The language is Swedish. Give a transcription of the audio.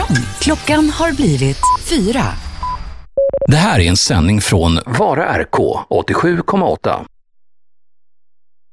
morgon. Klockan har blivit 4. Det här är en sändning från Vara RK 87,8.